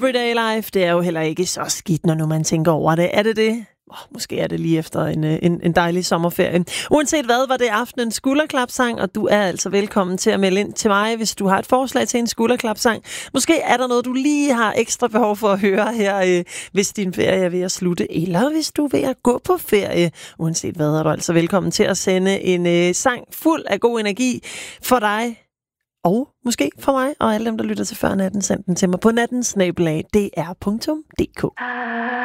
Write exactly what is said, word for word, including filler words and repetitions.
Everyday Life, det er jo heller ikke så skidt, når nu man tænker over det. Er det det? Oh, måske er det lige efter en, en, en dejlig sommerferie. Uanset hvad, var det aftenens skulderklapsang, og du er altså velkommen til at melde ind til mig, hvis du har et forslag til en skulderklapsang. Måske er der noget, du lige har ekstra behov for at høre her, øh, hvis din ferie er ved at slutte, eller hvis du er ved at gå på ferie. Uanset hvad, er du altså velkommen til at sende en øh, sang fuld af god energi for dig, og måske for mig, og alle dem, der lytter til før natten, send den til mig på natten snabel-a d r punktum d k.